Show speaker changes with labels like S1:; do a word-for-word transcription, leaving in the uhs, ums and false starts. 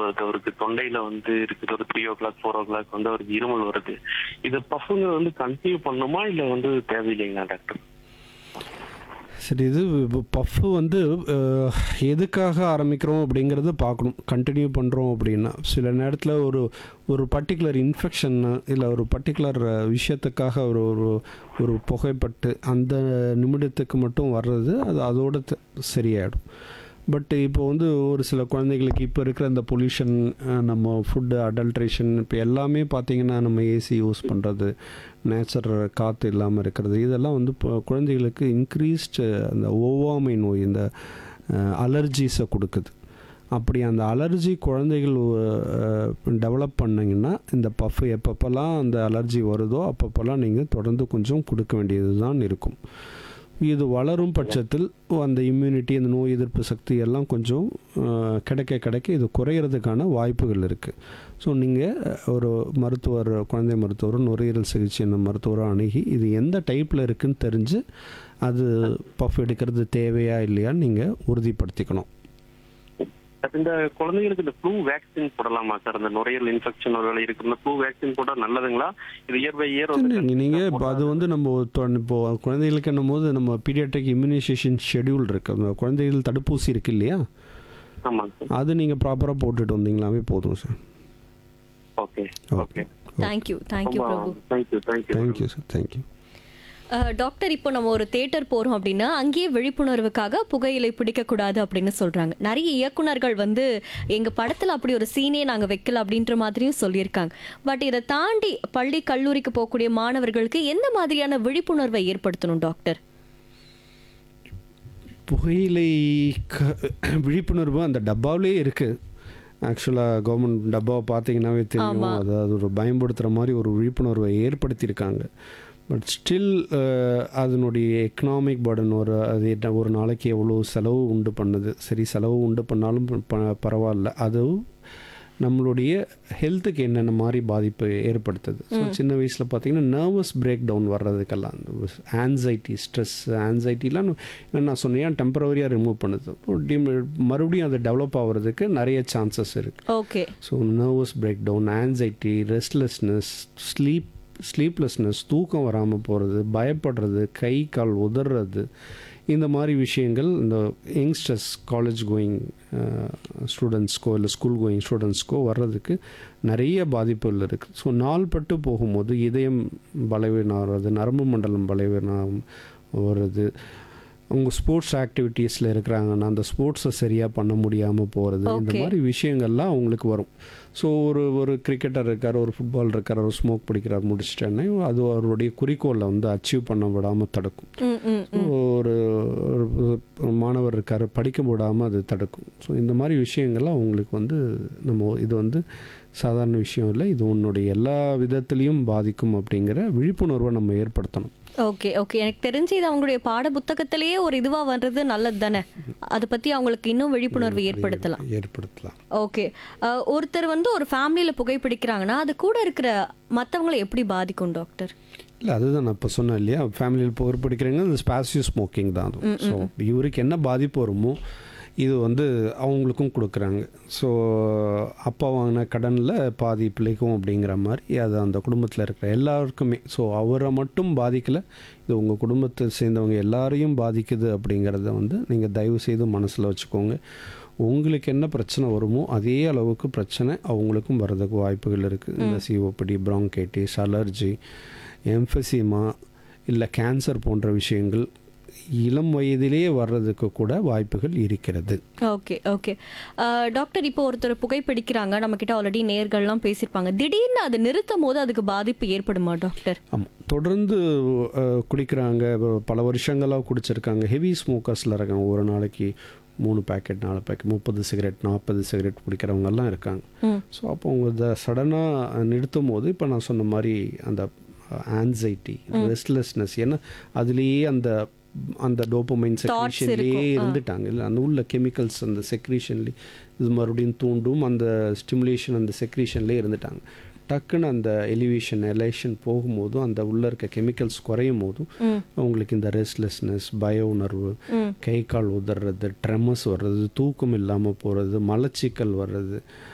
S1: வருது, அவருக்கு தொண்டையில வந்து இருக்குது ஒரு த்ரீ ஓ கிளாக் ஃபோர் ஓ கிளாக் வந்து அவருக்கு இருமல் வருது. இது பஃபுங்க வந்து கண்டினியூ பண்ணுமா இல்லை வந்து தேவையில்லைங்களா டாக்டர்?
S2: சரி, இது பஃப்பு வந்து அஹ், எதுக்காக ஆரம்பிக்கிறோம் அப்படிங்கிறத பார்க்கணும். கண்டினியூ பண்ணுறோம் அப்படின்னா சில நேரத்தில் ஒரு ஒரு பர்டிகுலர் இன்ஃபெக்ஷன் இல்லை ஒரு பர்டிகுலர் விஷயத்துக்காக ஒரு ஒரு ஒரு புகைப்பட்டு அந்த நிமிடத்துக்கு மட்டும் வர்றது அது அதோட த- சரியாயிடும். பட் இப்போ வந்து ஒரு சில குழந்தைகளுக்கு இப்போ இருக்கிற இந்த பொல்யூஷன், நம்ம ஃபுட்டு அடல்ட்ரேஷன், இப்போ எல்லாமே பார்த்திங்கன்னா நம்ம ஏசி யூஸ் பண்ணுறது, நேச்சுரல் காற்று இல்லாமல் இருக்கிறது, இதெல்லாம் வந்து இப்போ குழந்தைகளுக்கு இன்க்ரீஸ்டு அந்த ஒவ்வாமை நோய், இந்த அலர்ஜிஸை கொடுக்குது. அப்படி அந்த அலர்ஜி குழந்தைகள் டெவலப் பண்ணிங்கன்னா இந்த பஃப் எப்பப்போல்லாம் அந்த அலர்ஜி வருதோ அப்பப்போல்லாம் நீங்கள் தொடர்ந்து கொஞ்சம் கொடுக்க வேண்டியது தான் இருக்கும். இது வளரும் பட்சத்தில் அந்த இம்யூனிட்டி, அந்த நோய் எதிர்ப்பு சக்தி எல்லாம் கொஞ்சம் அஹ், கிடைக்க கிடைக்க இது குறையிறதுக்கான வாய்ப்புகள் இருக்குது. ஸோ நீங்கள் ஒரு மருத்துவர், குழந்தை மருத்துவர், நுரையீரல் சிகிச்சை அந்த மருத்துவரை அணுகி இது எந்த டைப்பில் இருக்குன்னு தெரிஞ்சு அது பஃப் எடுக்கிறது தேவையா இல்லையான்னு நீங்கள் உறுதிப்படுத்திக்கணும்.
S1: இந்த குழந்தைகளுக்கு இந்த ஃப்ளூ வேக்சின் போடலாமா சார்? அந்த நுரையீரல் இன்ஃபெக்ஷன் ஒரு வேலை இருக்கு, ஃப்ளூ வேக்சின் போட்டா நல்லதுங்களா? இது இயர் பை இயர் வந்து
S2: நீங்கள் இப்போ அது வந்து நம்ம தொ- இப்போ குழந்தைகளுக்கு என்னும் போது நம்ம பீடியாட்ரிக் இம்யூனைசேஷன் ஷெடியூல் இருக்குது, அந்த குழந்தைகள் தடுப்பூசி இருக்குது இல்லையா,
S1: ஆமாங்க சார்.
S2: அது நீங்கள் ப்ராப்பராக போட்டுட்டு வந்தீங்களாவே போதும் sir.
S1: Okay okay.
S3: Thank you thank you பிரபு.
S1: Thank you thank you
S2: thank you sir, thank you.
S3: அஹ், டாக்டர், இப்போ நம்ம ஒரு தேட்டர் போறோம் அப்படின்னா அங்கேயே விழிப்புணர்வுக்காக புகையிலை பிடிக்கக்கூடாது அப்படின்னு சொல்றாங்க. நிறைய இயக்குனர்கள் வந்து எங்க படத்துல அப்படி ஒரு சீனே நாங்க வைக்கல அப்படின்ற மாதிரியும் சொல்லியிருக்காங்க. பட் இதை தாண்டி பள்ளி கல்லூரிக்கு போகக்கூடிய மாணவர்களுக்கு எந்த மாதிரியான விழிப்புணர்வை ஏற்படுத்தணும் டாக்டர்?
S2: புகையிலை க- விழிப்புணர்வு அந்த டப்பாவிலே இருக்குது. ஆக்சுவலாக கவர்மெண்ட் டப்பாவை பார்த்தீங்கன்னாவே தெரியும்,
S3: ஆமா.
S2: அது அது ஒரு பயன்படுத்துகிற மாதிரி ஒரு விழிப்புணர்வை ஏற்படுத்தியிருக்காங்க. பட் ஸ்டில் அதனுடைய எக்கனாமிக் பர்டன், ஒரு அது என்ன, ஒரு நாளைக்கு எவ்வளோ செலவு உண்டு பண்ணுது. சரி, செலவு உண்டு பண்ணாலும் ப- பரவாயில்ல, அது நம்மளுடைய ஹெல்த்துக்கு என்னென்ன மாதிரி பாதிப்பு ஏற்படுத்துது. ஸோ சின்ன வயசில் பார்த்தீங்கன்னா nervous break down வர்றதுக்கெல்லாம், anxiety, stress, ஆன்சைட்டிலாம் நான் சொன்னேன் டெம்பரவரியாக ரிமூவ் பண்ணுது. இப்போ டி- மறுபடியும் அது டெவலப் ஆகிறதுக்கு நிறைய சான்சஸ் இருக்குது.
S3: Okay.
S2: So nervous break down, anxiety, restlessness, sleep sleeplessness, தூக்கம் வராமல் போகிறது, பயப்படுறது, கை கால் உதறது, இந்த மாதிரி விஷயங்கள் இந்த யங்ஸ்டர்ஸ், காலேஜ் கோயிங் ஸ்டூடெண்ட்ஸ்க்கோ இல்லை ஸ்கூல் கோயிங் ஸ்டூடெண்ட்ஸ்க்கோ வர்றதுக்கு நிறைய பாதிப்புகள் இருக்குது. ஸோ நாள்பட்டு போகும்போது இதயம் பலவீனம் வர்றது, நரம்பு மண்டலம் பலவீனம் வருது. அவங்க ஸ்போர்ட்ஸ் ஆக்டிவிட்டீஸில் இருக்கிறாங்கன்னா அந்த ஸ்போர்ட்ஸை சரியாக பண்ண முடியாமல் போகிறது, இந்த
S3: Okay.
S2: மாதிரி விஷயங்கள்லாம் அவங்களுக்கு வரும். ஸோ ஒரு ஒரு கிரிக்கெட்டர் இருக்கார், ஒரு ஃபுட்பால் இருக்கார், ஒரு ஸ்மோக் பிடிக்கிறார், முடிச்சிட்டேன்னா அது அவருடைய குறிக்கோளை வந்து அச்சீவ் பண்ண விடாமல் தடுக்கும்.
S3: ம் ம்
S2: ஸோ ஒரு ஒரு மாணவர் இருக்கார், படிக்க விடாமல் அது தடுக்கும். ஸோ இந்த மாதிரி விஷயங்கள்லாம் அவங்களுக்கு வந்து நம்ம இது வந்து சாதாரண விஷயம் இல்லை, இது உன்னுடைய எல்லா விதத்துலேயும் பாதிக்கும் அப்படிங்கிற விழிப்புணர்வை நம்ம ஏற்படுத்தணும்.
S3: Okay okay. எனக்கு தெரிஞ்சு இது அவங்களுடைய பாட புத்தகத்திலேயே ஒரு இதுவா வர்றது நல்லது தானே. அதை பத்தி அவங்களுக்கு இன்னும் விழிப்புணர்வு ஏற்படுத்தலாம்.
S2: ஏற்படுத்தலாம்.
S3: ஓகே. அஹ், ஒருத்தர் வந்து ஒரு ஃபேமிலியில புகைப்பிடிக்கிறாங்கன்னா அது கூட இருக்கிற மற்றவங்களை எப்படி பாதிக்கும் டாக்டர்?
S2: இல்லை, அதுதான் நான் இப்போ சொன்னேன் இல்லையா, ஃபேமிலியில் புகைப்பிடிக்கிறீங்க, அது ஸ்பாசிவ் ஸ்மோக்கிங் தான் அது. ஸோ இவருக்கு என்ன பாதிப்பு வருமோ இது வந்து அவங்களுக்கும் கொடுக்குறாங்க. ஸோ அப்பா வாங்கின கடனில் பாதி பிள்ளைக்கும் அப்படிங்கிற மாதிரி அது அந்த குடும்பத்தில் இருக்கிற எல்லாருக்குமே. ஸோ அவரை மட்டும் பாதிக்கலை, இது உங்கள் குடும்பத்தை சேர்ந்தவங்க எல்லாரையும் பாதிக்குது அப்படிங்கிறத வந்து நீங்கள் தயவு செய்து மனசில் வச்சுக்கோங்க. உங்களுக்கு என்ன பிரச்சனை வருமோ அதே அளவுக்கு பிரச்சனை அவங்களுக்கும் வர்றதுக்கு வாய்ப்புகள் இருக்குது. இந்த சிஓபிடி, ப்ராங்கைட்டிஸ், அலர்ஜி, எம்ஃபசிமா இல்லை கேன்சர் போன்ற விஷயங்கள் இளம் வயதிலேயே வர்றதுக்கு கூட வாய்ப்புகள் இருக்கிறது.
S3: Okay okay. அஹ், டாக்டர், இப்போ ஒருத்தர் புகைப்பிடிக்கிறாங்க, நம்ம கிட்ட ஆல்ரெடி நேர்கள்லாம் பேசியிருப்பாங்க, திடீர்னு அதை நிறுத்தும் போது அதுக்கு பாதிப்பு ஏற்படுமா டாக்டர்?
S2: ஆமாம், தொடர்ந்து அஹ், குடிக்கிறாங்க, பல வருஷங்களாக குடிச்சிருக்காங்க, ஹெவி ஸ்மோக்கர்ஸில் இருக்காங்க, ஒரு நாளைக்கு மூணு பேக்கெட் நாலு பேக்கெட் முப்பது சிகரெட் நாற்பது சிகரெட் குடிக்கிறவங்கெல்லாம் இருக்காங்க. ஸோ அப்போ அவங்க இதை சடனாக நிறுத்தும் போது இப்போ நான் சொன்ன மாதிரி அந்த ஆன்சைட்டி, ரெஸ்ட்லெஸ்னஸ், ஏன்னா அதுலேயே அந்த அந்த டோபமைன் செக்ரீஷன்லேயே இருந்துட்டாங்க இல்லை, அந்த உள்ள கெமிக்கல்ஸ் அந்த செக்ரீஷன்லேயே இது மறுபடியும் தூண்டும், அந்த ஸ்டிமுலேஷன் அந்த செக்ரீஷன்லேயே இருந்துட்டாங்க. டக்குன்னு அந்த எலிவேஷன் எலேஷன் போகும்போதும் அந்த உள்ளே இருக்க கெமிக்கல்ஸ் குறையும் போதும் அவங்களுக்கு இந்த ரெஸ்ட்லெஸ்னஸ், பய உணர்வு, கை கால் உதறது, ட்ரெமஸ் வர்றது, தூக்கம் இல்லாமல் போகிறது, மலச்சிக்கல் வர்றது,